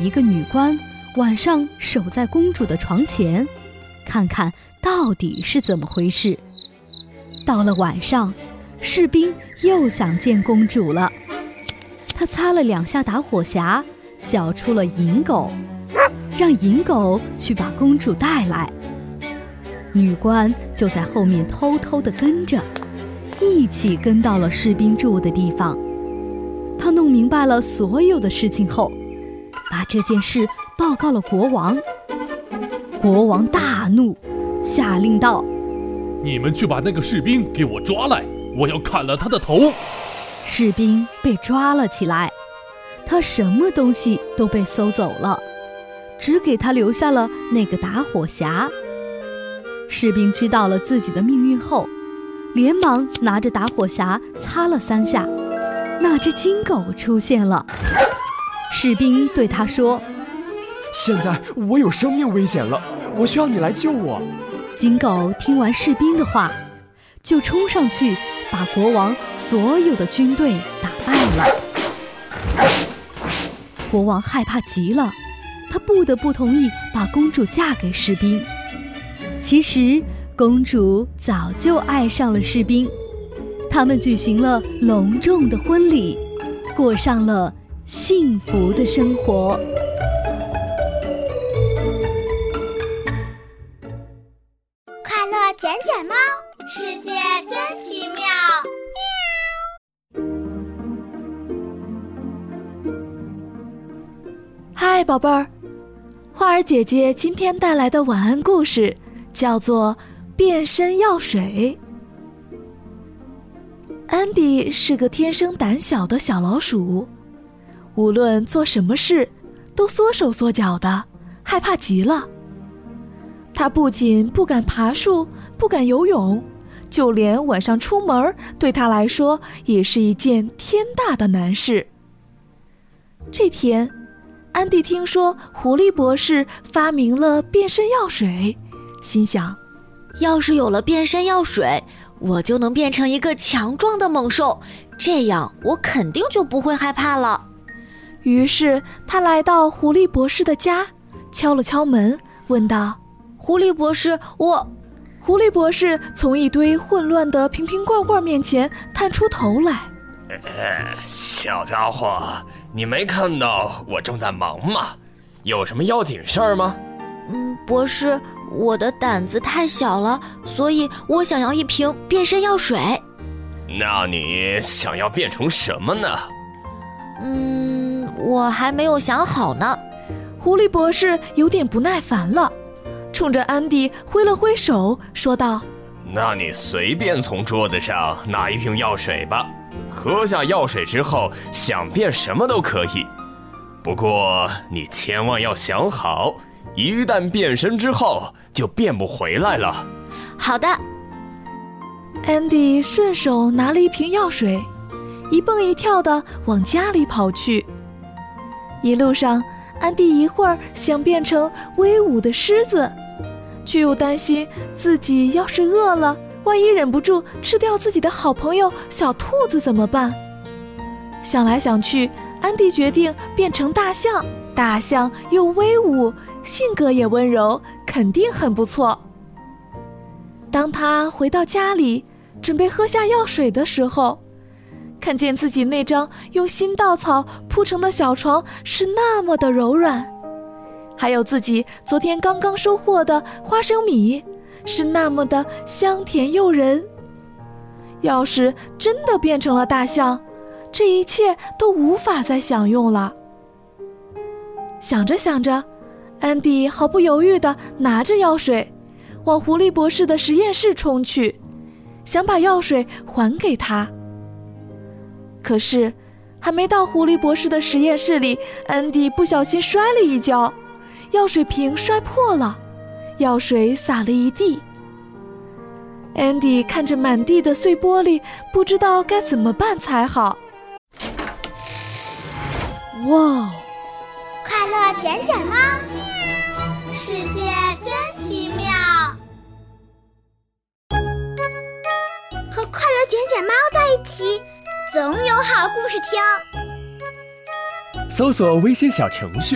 一个女官晚上守在公主的床前，看看到底是怎么回事。到了晚上，士兵又想见公主了，他擦了2下打火匣，叫出了银狗，让银狗去把公主带来。女官就在后面偷偷地跟着，一起跟到了士兵住的地方。他弄明白了所有的事情后，把这件事报告了国王。国王大怒，下令道： 你们去把那个士兵给我抓来，我要砍了他的头。 士兵被抓了起来，他什么东西都被搜走了，只给他留下了那个打火匣。士兵知道了自己的命运后，连忙拿着打火匣擦了3下，那只金狗出现了。士兵对他说： 现在我有生命危险了，我需要你来救我。 金狗听完士兵的话，就冲上去把国王所有的军队打败了。国王害怕极了，他不得不同意把公主嫁给士兵。其实公主早就爱上了士兵，他们举行了隆重的婚礼，过上了幸福的生活。 快乐捡捡猫，世界真奇妙。 嗨，宝贝儿，花儿姐姐今天带来的晚安故事叫做变身药水。安迪是个天生胆小的小老鼠，无论做什么事都缩手缩脚的，害怕极了。他不仅不敢爬树，不敢游泳，就连晚上出门对他来说也是一件天大的难事。这天，安迪听说狐狸博士发明了变身药水，心想， 要是有了变身药水，我就能变成一个强壮的猛兽，这样我肯定就不会害怕了。 于是他来到狐狸博士的家，敲了敲门，问道： 狐狸博士， 狐狸博士从一堆混乱的瓶瓶罐罐面前探出头来。 小家伙，你没看到我正在忙吗？有什么要紧事儿吗？ 博士，我的胆子太小了，所以我想要一瓶变身药水。 那你想要变成什么呢？ 我还没有想好呢。 狐狸博士有点不耐烦了，冲着安迪挥了挥手，说道： 那你随便从桌子上拿一瓶药水吧，喝下药水之后想变什么都可以，不过你千万要想好，一旦变身之后就变不回来了。 好的。 安迪顺手拿了一瓶药水，一蹦一跳地往家里跑去。一路上，安迪一会儿想变成威武的狮子，却又担心自己要是饿了，万一忍不住吃掉自己的好朋友小兔子怎么办？想来想去，安迪决定变成大象。大象又威武，性格也温柔，肯定很不错。当他回到家里，准备喝下药水的时候，看见自己那张用新稻草铺成的小床是那么的柔软，还有自己昨天刚刚收获的花生米是那么的香甜诱人。要是真的变成了大象，这一切都无法再享用了。想着想着，安迪毫不犹豫地拿着药水往狐狸博士的实验室冲去，想把药水还给他。可是还没到狐狸博士的实验室里，安迪不小心摔了一跤，药水瓶摔破了，药水洒了一地。安迪看着满地的碎玻璃，不知道该怎么办才好。 哇！ 快乐捡捡猫，世界真奇妙。和快乐捡捡猫在一起，总有好故事听。 搜索微信小程序